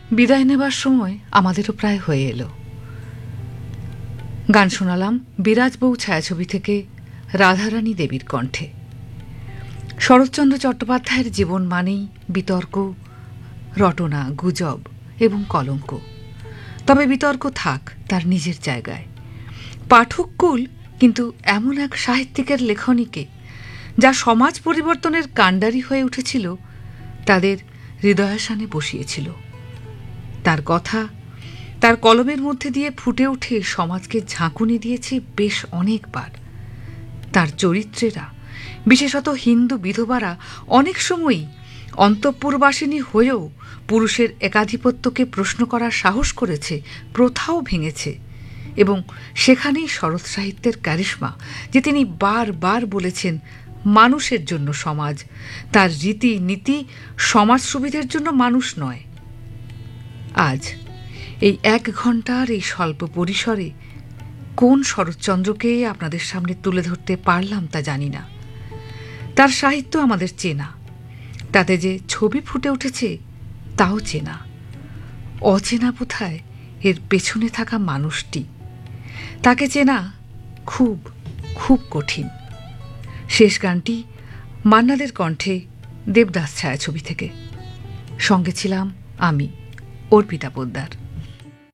বিদায় নেবার সময় আমাদেরও প্রায় হয়ে এলো। গান শোনালাম বিরাজ বউ ছায়াছবি থেকে রাধারানী দেবীর কণ্ঠে। শরৎচন্দ্র চট্টোপাধ্যায়ের জীবন মানেই বিতর্ক, রটনা, গুজব এবং কলঙ্ক। তবে বিতর্ক থাক তার নিজের জায়গায়। পাঠককুল কিন্তু এমন এক সাহিত্যিকের লেখনীকে, যা সমাজ পরিবর্তনের কাণ্ডারি হয়ে উঠেছিল, তাদের হৃদয়াসনে বসিয়েছিল। তার কথা তার কলমের মধ্যে দিয়ে ফুটে উঠে সমাজকে ঝাঁকুনি দিয়েছে বেশ অনেকবার। তার চরিত্রেরা, বিশেষত হিন্দু বিধবারা, অনেক সময়ই অন্তঃপুরবাসিনী হয়েও পুরুষের একাধিপত্যকে প্রশ্ন করার সাহস করেছে, প্রথাও ভেঙেছে। এবং সেখানেই শরৎ সাহিত্যের ক্যারিশমা, যে তিনি বারবার বলেছেন মানুষের জন্য সমাজ, তার রীতি নীতি সমাজ সুবিধের জন্য মানুষ নয়। আজ এই 1 ঘণ্টার এই স্বল্প পরিসরে কোন শরৎচন্দ্রকে আপনাদের সামনে তুলে ধরতে পারলাম তা জানি না। তার সাহিত্য আমাদের চেনা, তাতে যে ছবি ফুটে উঠেছে তাও চেনা। অচেনা বোধহয় এর পেছনে থাকা মানুষটি। তাকে চেনা খুব খুব কঠিন। শেষ গানটি মান্নাদের কণ্ঠে দেবদাস ছায়াছবি থেকে। সঙ্গে ছিলাম আমি, অর্পিতা পোদ্দার।